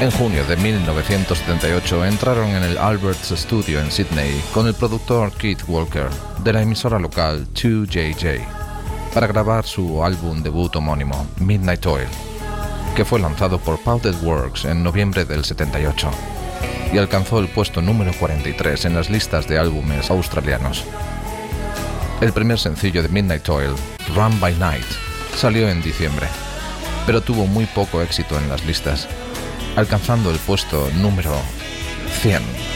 En junio de 1978 entraron en el Albert's Studio en Sydney con el productor Keith Walker de la emisora local 2JJ para grabar su álbum debut homónimo Midnight Oil, que fue lanzado por Powder Works en noviembre del 78 y alcanzó el puesto número 43 en las listas de álbumes australianos. El primer sencillo de Midnight Oil, Run by Night, salió en diciembre, pero tuvo muy poco éxito en las listas, alcanzando el puesto número 100.